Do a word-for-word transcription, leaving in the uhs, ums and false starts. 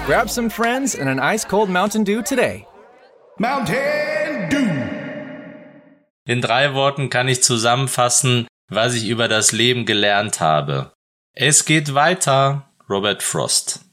Grab some friends and an ice-cold Mountain Dew today. Mountain Dew. In drei Worten kann ich zusammenfassen, was ich über das Leben gelernt habe. Es geht weiter, Robert Frost.